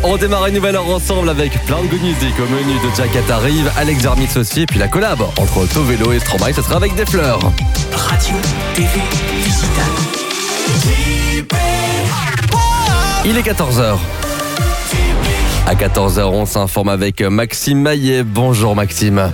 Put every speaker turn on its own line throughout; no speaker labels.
On démarre une nouvelle heure ensemble avec plein de good music au menu de Jacket arrive, Alex Jarmix aussi, et puis la collab entre Tovelo et Stromae, ce sera avec des fleurs.
Radio, TV, digital.
Il est 14h. À 14h, on s'informe avec Maxime Maillet. Bonjour Maxime.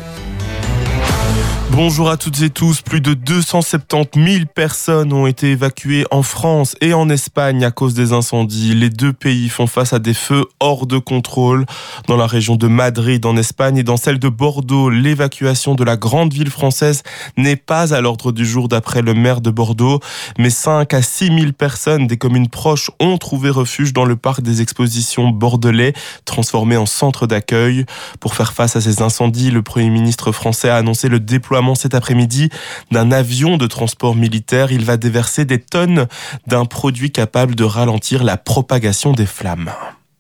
Bonjour à toutes et tous. Plus de 270 000 personnes ont été évacuées en France et en Espagne à cause des incendies. Les deux pays font face à des feux hors de contrôle. Dans la région de Madrid, en Espagne, et dans celle de Bordeaux, l'évacuation de la grande ville française n'est pas à l'ordre du jour d'après le maire de Bordeaux. Mais 5 à 6 000 personnes des communes proches ont trouvé refuge dans le parc des expositions bordelais, transformé en centre d'accueil. Pour faire face à ces incendies, le Premier ministre français a annoncé le déploiement cet après-midi d'un avion de transport militaire. Il va déverser des tonnes d'un produit capable de ralentir la propagation des flammes.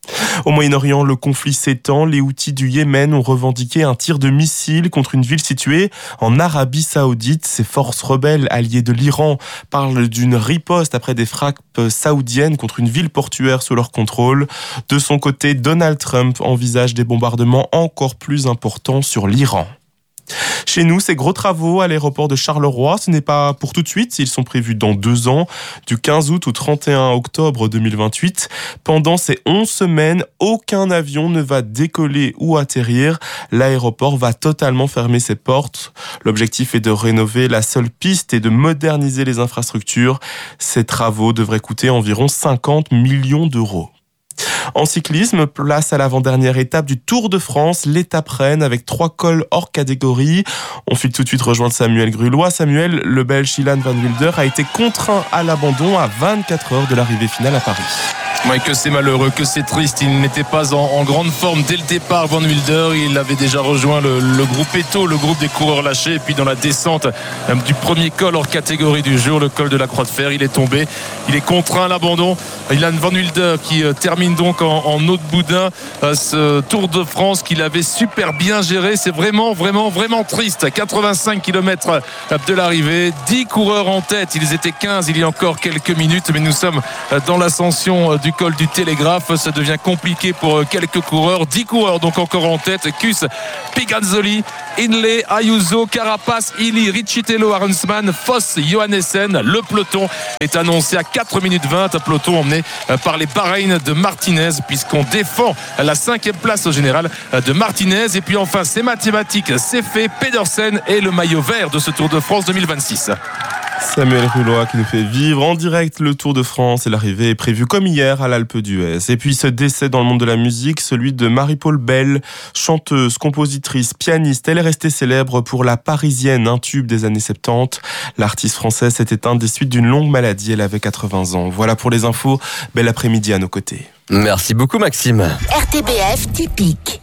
Au Moyen-Orient, le conflit s'étend. Les Houthis du Yémen ont revendiqué un tir de missile contre une ville située en Arabie Saoudite. Ces forces rebelles alliées de l'Iran parlent d'une riposte après des frappes saoudiennes contre une ville portuaire sous leur contrôle. De son côté, Donald Trump envisage des bombardements encore plus importants sur l'Iran. Chez nous, ces gros travaux à l'aéroport de Charleroi, ce n'est pas pour tout de suite, ils sont prévus dans 2 ans, du 15 août au 31 octobre 2028. Pendant ces 11 semaines, aucun avion ne va décoller ou atterrir. L'aéroport va totalement fermer ses portes. L'objectif est de rénover la seule piste et de moderniser les infrastructures. Ces travaux devraient coûter environ 50 millions d'euros. En cyclisme, place à l'avant-dernière étape du Tour de France, l'étape reine avec 3 cols hors catégorie. On file tout de suite rejoindre Samuel Grulois. Samuel, le Belge Ilan Van Wilder a été contraint à l'abandon à 24 heures de l'arrivée finale à Paris.
Ouais, que c'est malheureux, que c'est triste. Il n'était pas en grande forme dès le départ, Van Wilder. Il avait déjà rejoint le groupe Eto, le groupe des coureurs lâchés. Et puis dans la descente du premier col hors catégorie du jour, le col de la Croix de Fer, il est tombé. Il est contraint à l'abandon. Ilan Van Wilder qui termine donc en eau de boudin ce Tour de France qu'il avait super bien géré. C'est vraiment triste. 85 km de l'arrivée, 10 coureurs en tête. Ils étaient 15 il y a encore quelques minutes, mais nous sommes dans l'ascension du col du Télégraphe. Ça devient compliqué pour quelques coureurs. 10 coureurs donc encore en tête. Kuss, Pigazzoli, Hindley, Ayuso, Carapaz, Illy, Riccitello, Arensman, Foss, Johannessen. Le peloton est annoncé à 4 minutes 20. Un peloton emmené par les Bahreïn de Martinez, puisqu'on défend la 5e place au général de Martinez. Et puis enfin, c'est mathématique, c'est fait. Pedersen est le maillot vert de ce Tour de France 2026.
Samuel Grulois qui nous fait vivre en direct le Tour de France, et l'arrivée est prévue comme hier à l'Alpe d'Huez. Et puis ce décès dans le monde de la musique, celui de Marie-Paul Bell, chanteuse, compositrice, pianiste. Elle est restée célèbre pour La Parisienne, un tube des années 70. L'artiste française s'est éteinte des suites d'une longue maladie, elle avait 80 ans. Voilà pour les infos, bel après-midi à nos côtés.
Merci beaucoup Maxime.
RTBF typique.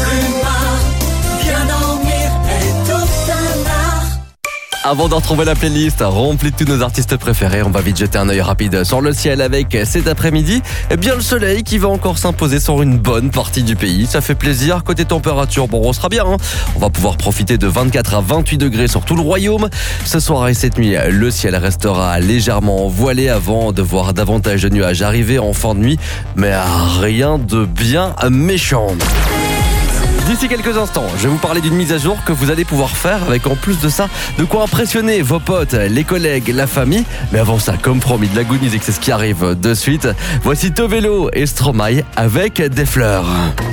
Avant de retrouver la playlist remplie de tous nos artistes préférés, on va vite jeter un œil rapide sur le ciel avec cet après-midi. Eh bien le soleil qui va encore s'imposer sur une bonne partie du pays. Ça fait plaisir. Côté température, bon, on sera bien. On va pouvoir profiter de 24 à 28 degrés sur tout le royaume. Ce soir et cette nuit, le ciel restera légèrement voilé avant de voir davantage de nuages arriver en fin de nuit. Mais rien de bien méchant. D'ici quelques instants, je vais vous parler d'une mise à jour que vous allez pouvoir faire avec en plus de ça de quoi impressionner vos potes, les collègues, la famille. Mais avant ça, comme promis, de la good music, c'est ce qui arrive de suite. Voici Tovelo et Stromae avec des fleurs.